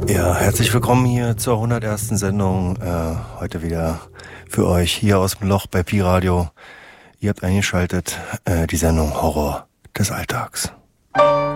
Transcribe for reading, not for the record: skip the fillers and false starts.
Ja, herzlich willkommen hier zur 101. Sendung. Heute wieder für euch hier aus dem Loch bei Pi Radio. Ihr habt eingeschaltet die Sendung Horror des Alltags.